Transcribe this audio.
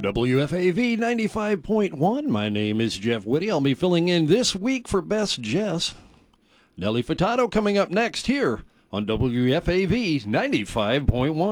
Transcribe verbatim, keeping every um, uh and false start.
W F A V ninety-five point one. My name is Jeff Whitty. I'll be filling in this week for Best Jess. Nelly Furtado coming up next here on W F A V ninety-five point one.